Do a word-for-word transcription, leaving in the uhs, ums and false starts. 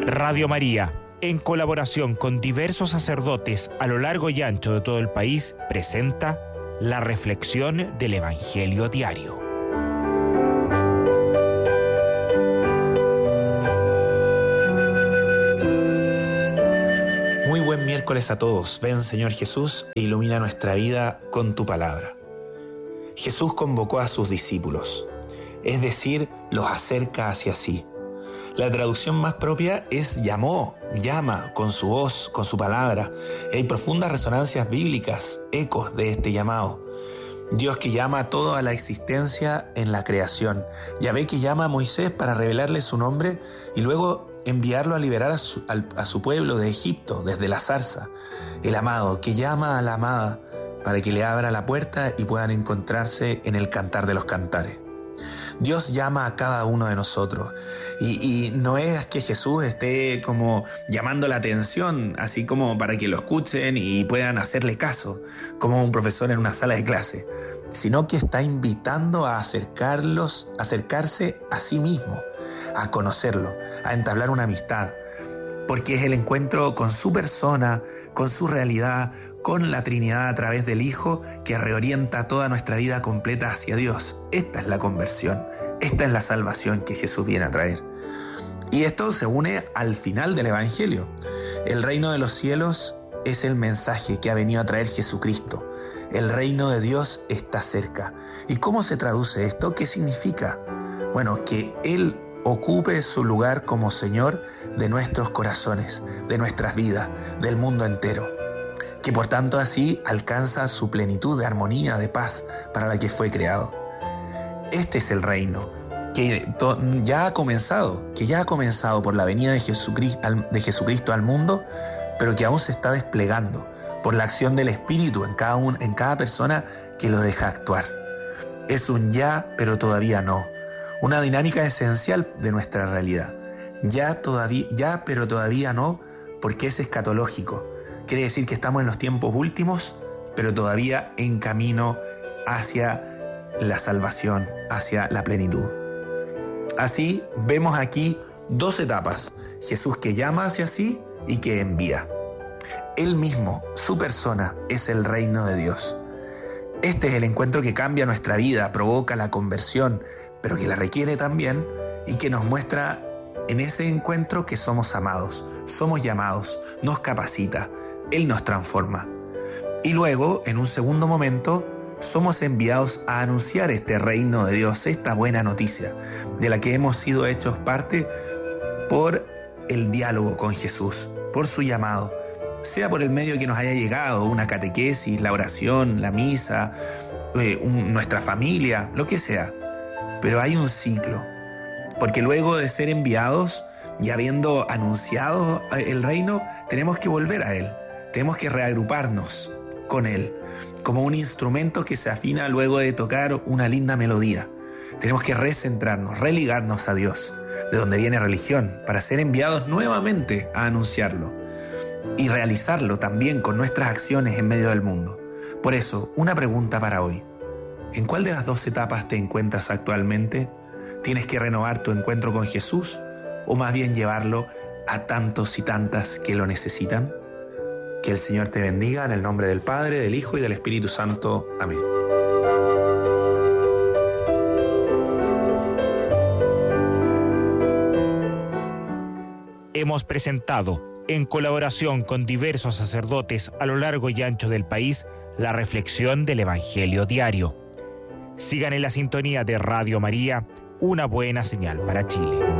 Radio María, en colaboración con diversos sacerdotes a lo largo y ancho de todo el país, presenta la reflexión del Evangelio Diario. Muy buen miércoles a todos. Ven, Señor Jesús, e ilumina nuestra vida con tu palabra. Jesús convocó a sus discípulos, es decir, los acerca hacia sí. La traducción más propia es llamó, llama, con su voz, con su palabra. Hay profundas resonancias bíblicas, ecos de este llamado. Dios que llama a todo a la existencia en la creación. Yahvé que llama a Moisés para revelarle su nombre y luego enviarlo a liberar a su, a, a su pueblo de Egipto, desde la zarza. El amado que llama a la amada para que le abra la puerta y puedan encontrarse en el cantar de los cantares. Dios llama a cada uno de nosotros y, y no es que Jesús esté como llamando la atención, así como para que lo escuchen y puedan hacerle caso, como un profesor en una sala de clase, sino que está invitando a acercarlos, acercarse a sí mismo, a conocerlo, a entablar una amistad, porque es el encuentro con su persona, con su realidad, con la Trinidad a través del Hijo que reorienta toda nuestra vida completa hacia Dios. Esta es la conversión, esta es la salvación que Jesús viene a traer. Y esto se une al final del Evangelio. El reino de los cielos es el mensaje que ha venido a traer Jesucristo. El reino de Dios está cerca. ¿Y cómo se traduce esto? ¿Qué significa? Bueno, que Él ocupe su lugar como Señor de nuestros corazones, de nuestras vidas, del mundo entero. Que por tanto así alcanza su plenitud de armonía, de paz para la que fue creado. Este es el reino que ya ha comenzado, que ya ha comenzado por la venida de Jesucristo, de Jesucristo al mundo, pero que aún se está desplegando por la acción del Espíritu en cada, un, en cada persona que lo deja actuar. Es un ya, pero todavía no. Una dinámica esencial de nuestra realidad. Ya, todavía, ya, pero todavía no, porque es escatológico. Quiere decir que estamos en los tiempos últimos, pero todavía en camino hacia la salvación, hacia la plenitud. Así vemos aquí dos etapas. Jesús que llama hacia sí y que envía. Él mismo, su persona, es el reino de Dios. Este es el encuentro que cambia nuestra vida, provoca la conversión, pero que la requiere también y que nos muestra en ese encuentro que somos amados, somos llamados, nos capacita. Él nos transforma. Y luego, en un segundo momento, somos enviados a anunciar este reino de Dios, esta buena noticia, de la que hemos sido hechos parte por el diálogo con Jesús, por su llamado, sea por el medio que nos haya llegado, una catequesis, la oración, la misa, eh, un, nuestra familia, lo que sea. Pero hay un ciclo, porque luego de ser enviados y habiendo anunciado el reino, tenemos que volver a Él. Tenemos que reagruparnos con Él, como un instrumento que se afina luego de tocar una linda melodía. Tenemos que recentrarnos, religarnos a Dios, de donde viene religión, para ser enviados nuevamente a anunciarlo y realizarlo también con nuestras acciones en medio del mundo. Por eso, una pregunta para hoy. ¿En cuál de las dos etapas te encuentras actualmente? ¿Tienes que renovar tu encuentro con Jesús o más bien llevarlo a tantos y tantas que lo necesitan? Que el Señor te bendiga en el nombre del Padre, del Hijo y del Espíritu Santo. Amén. Hemos presentado, en colaboración con diversos sacerdotes a lo largo y ancho del país, la reflexión del Evangelio Diario. Sigan en la sintonía de Radio María, una buena señal para Chile.